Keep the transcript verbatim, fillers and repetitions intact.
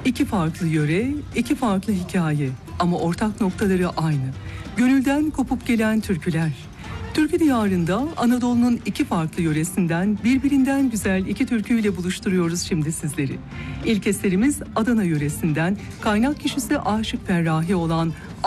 İki farklı yöre, iki farklı hikaye ama ortak noktaları aynı. Gönülden kopup gelen türküler. Türkü diyarında Anadolu'nun iki farklı yöresinden birbirinden güzel iki türküyle buluşturuyoruz şimdi sizleri. İlk eserimiz Adana yöresinden, kaynak kişisi Aşık Ferrahi olan